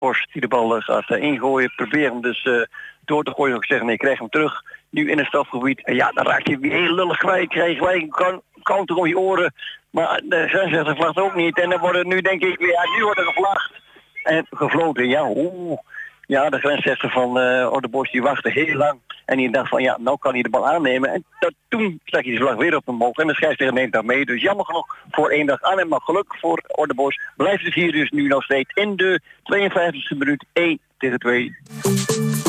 Bos die de bal gaat ingooien. Proberen dus door te gooien. Ik zeg nee, ik krijg hem terug. Nu in het strafgebied. En ja, dan raakt hij weer heel lullig kwijt. Krijg gelijk een counter om je oren. Maar de grensrechter vlagt ook niet. En dan wordt het nu denk ik weer... Ja, nu wordt er gevlaagd. En gefloten. Ja, ja, de grensrechter van Ordebosch die wachtte heel lang. En die dacht van ja, nou kan hij de bal aannemen. En toen stak hij de vlag weer op omhoog. En de scheidsrechter neemt daar mee. Dus jammer genoeg voor 1 dag aan. En maar geluk voor Ordebosch. Blijft het hier dus nu nog steeds in de 52e minuut 1-2.